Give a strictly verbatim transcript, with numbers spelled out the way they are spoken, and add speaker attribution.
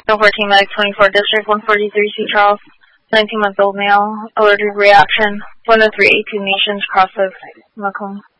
Speaker 1: fourteen, Medic twenty-four, District one forty-three, Saint Charles, nineteen month old male, allergic reaction, one oh three eighty-two Nations, cross of Macomb.